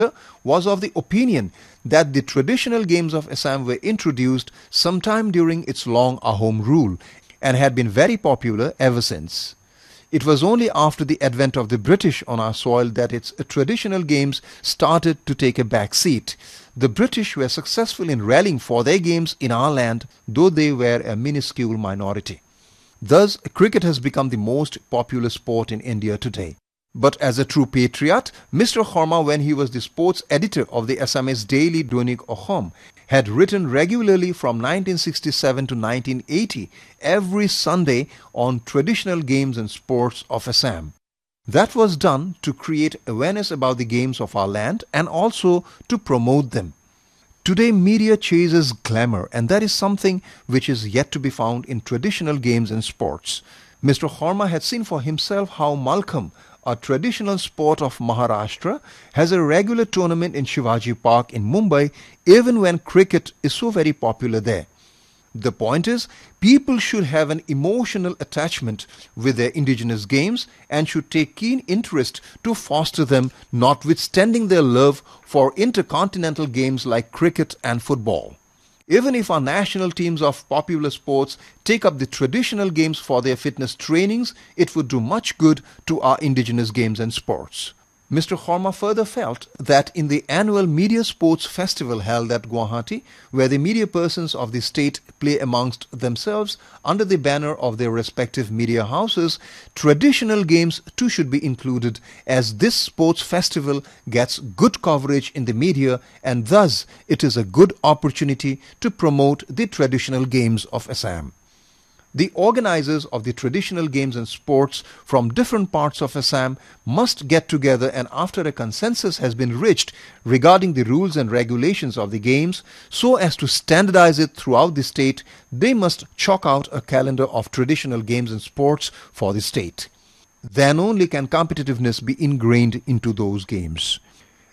was of the opinion that the traditional games of Assam were introduced sometime during its long Ahom rule and had been very popular ever since. It was only after the advent of the British on our soil that its traditional games started to take a back seat. The British were successful in rallying for their games in our land, though they were a minuscule minority. Thus, cricket has become the most popular sport in India today. But as a true patriot, Mr. Sharma, when he was the sports editor of the Assamese daily Doinik Ahom, had written regularly from 1967 to 1980 every Sunday on traditional games and sports of Assam. That was done to create awareness about the games of our land and also to promote them. Today, media chases glamour, and that is something which is yet to be found in traditional games and sports. Mr. Sharma had seen for himself how Malkham, a traditional sport of Maharashtra, has a regular tournament in Shivaji Park in Mumbai, even when cricket is so very popular there. The point is, people should have an emotional attachment with their indigenous games and should take keen interest to foster them, notwithstanding their love for intercontinental games like cricket and football. Even if our national teams of popular sports take up the traditional games for their fitness trainings, it would do much good to our indigenous games and sports. Mr. Sharma further felt that in the annual Media Sports Festival held at Guwahati, where the media persons of the state play amongst themselves under the banner of their respective media houses, traditional games too should be included, as this sports festival gets good coverage in the media and thus it is a good opportunity to promote the traditional games of Assam. The organizers of the traditional games and sports from different parts of Assam must get together, and after a consensus has been reached regarding the rules and regulations of the games, so as to standardize it throughout the state, they must chalk out a calendar of traditional games and sports for the state. Then only can competitiveness be ingrained into those games.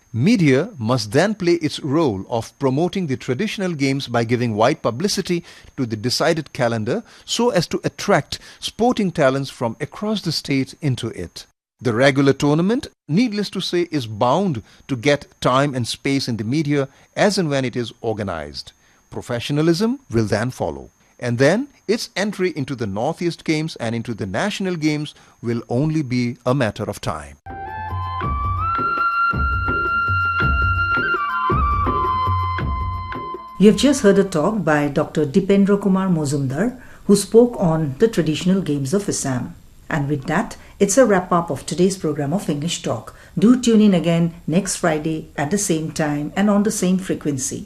Media must then play its role of promoting the traditional games by giving wide publicity to the decided calendar so as to attract sporting talents from across the state into it. The regular tournament, needless to say, is bound to get time and space in the media as and when it is organized. Professionalism will then follow. And then its entry into the Northeast Games and into the national games will only be a matter of time. You have just heard a talk by Dr. Dipendra Kumar Mozumdar, who spoke on the traditional games of Assam. And with that, it's a wrap-up of today's program of English Talk. Do tune in again next Friday at the same time and on the same frequency.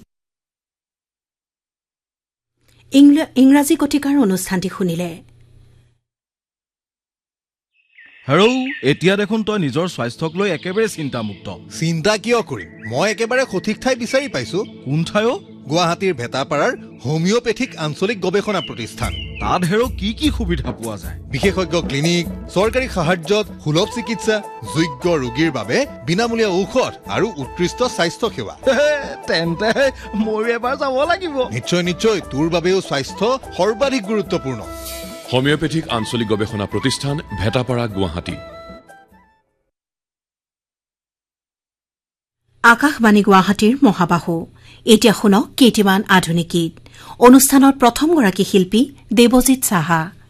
ইংৰাজী কটিকাৰ অনুষ্ঠানটি শুনিলে। হেৰো, এতিয়া দেখোন তই নিজৰ স্বাস্থ্যক লৈ একেবাৰে চিন্তামুক্ত। চিন্তা কিয় কৰিম? মই একেবাৰে সঠিক ঠাই বিচাৰি পাইছো। কোন ঠাইও? গুৱাহাটীৰ ভেটাপাৰাৰ হোমিওপেথিক আঞ্চলিক গৱেষণা প্ৰতিষ্ঠান। তাত হেৰো কি কি সুবিধা পোৱা যায়? বিশেষজ্ঞ ক্লিনিক, চৰকাৰী সাহায্যত সুলভ চিকিৎসা, যোগ্য ৰোগীৰ বাবে বিনামূলীয়া ঔষধ আৰু উৎকৃষ্ট স্বাস্থ্য সেৱা। তেন্তে মই এবাৰ যাব লাগিব। নিশ্চয় নিশ্চয়, তোৰ বাবেও স্বাস্থ্য সৰ্বাধিক গুৰুত্বপূৰ্ণ। হোমিওপেথিক আঞ্চলিক গৱেষণা প্ৰতিষ্ঠান, ভেটাপাৰা, গুৱাহাটী। আকাশবাণী গুৱাহাটীৰ মহাবাহু। এতিয়া শুনক কেইটামান আধুনিক গীত। অনুষ্ঠানত প্ৰথমগৰাকী শিল্পী দেৱজিৎ সাহা।